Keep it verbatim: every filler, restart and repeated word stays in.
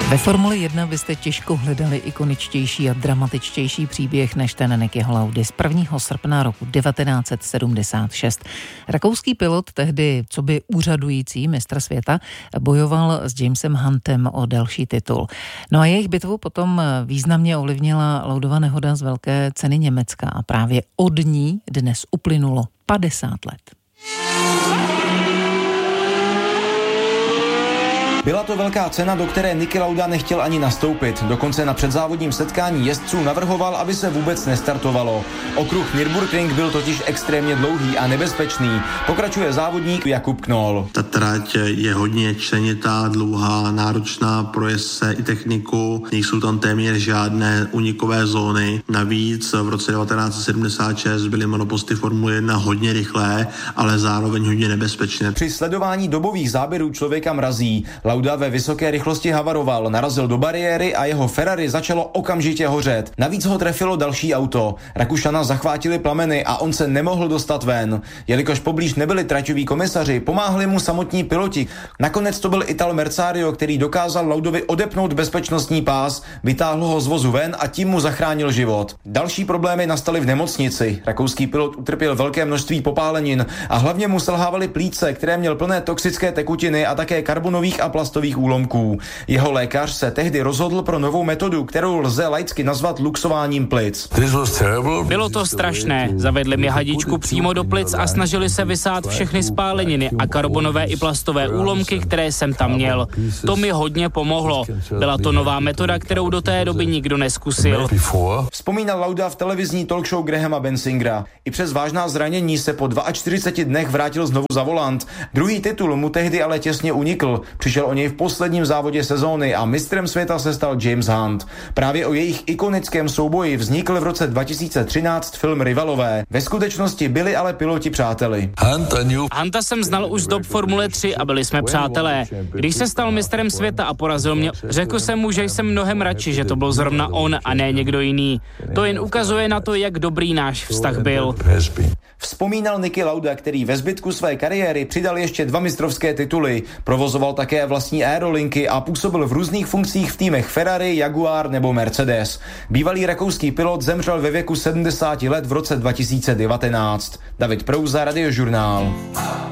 Ve Formuli jedna byste těžko hledali ikoničtější a dramatičtější příběh než ten Nickyho Laudy z prvního srpna roku devatenáct set sedmdesát šest. Rakouský pilot, tehdy coby úřadující mistr světa, bojoval s Jamesem Huntem o další titul. No a jejich bitvu potom významně ovlivnila Laudova nehoda z velké ceny Německa a právě od ní dnes uplynulo padesát let. Byla to velká cena, do které Nicky Lauda nechtěl ani nastoupit. Dokonce na předzávodním setkání jezdců navrhoval, aby se vůbec nestartovalo. Okruh Nürburgring byl totiž extrémně dlouhý a nebezpečný. Pokračuje závodník Jakub Knoll. Ta trať je hodně členitá, dlouhá, náročná pro jezdce i techniku. Nejsou tam téměř žádné unikové zóny. Navíc v roce devatenáct set sedmdesát šest byly monoposty Formule jedna hodně rychlé, ale zároveň hodně nebezpečné. Při sledování dobových záběrů člověka mrazí. Lauda ve vysoké rychlosti havaroval, narazil do bariéry a jeho Ferrari začalo okamžitě hořet. Navíc ho trefilo další auto. Rakušana zachvátili plameny a on se nemohl dostat ven. Jelikož poblíž nebyli traťoví komisaři, pomáhali mu samotní piloti. Nakonec to byl Ital Merzario, který dokázal Laudovi odepnout bezpečnostní pás, vytáhl ho z vozu ven a tím mu zachránil život. Další problémy nastaly v nemocnici. Rakouský pilot utrpěl velké množství popálenin a hlavně mu selhávaly plíce, které měl plné toxické tekutiny a také karbonových a plastových úlomků. Jeho lékař se tehdy rozhodl pro novou metodu, kterou lze laicky nazvat luxováním plic. Bylo to strašné. Zavedli mi hadičku přímo do plic a snažili se vysát všechny spáleniny a karbonové i plastové úlomky, které jsem tam měl. To mi hodně pomohlo. Byla to nová metoda, kterou do té doby nikdo neskusil. Vzpomínal Lauda v televizní talk show Grahama Bensingera. I přes vážná zranění se po čtyřiceti dvou dnech vrátil znovu za volant. Druhý titul mu tehdy ale těsně unikl. Přišel o něj v posledním závodě sezóny a mistrem světa se stal James Hunt. Právě o jejich ikonickém souboji vznikl v roce dva tisíce třináct film Rivalové. Ve skutečnosti byli ale piloti přáteli. Hunta jsem znal už z dob Formule tři a byli jsme přátelé. Když se stal mistrem světa a porazil mě, řekl jsem mu, že jsem mnohem radši, že to byl zrovna on a ne někdo jiný. To jen ukazuje na to, jak dobrý náš vztah byl. Vzpomínal Nicky Lauda, který ve zbytku své kariéry přidal ještě dva mistrovské tituly. Provozoval také vlastní aerolinky a působil v různých funkcích v týmech Ferrari, Jaguar nebo Mercedes. Bývalý rakouský pilot zemřel ve věku sedmdesáti let v roce dva tisíce devatenáct. David Prouza, Radiožurnál.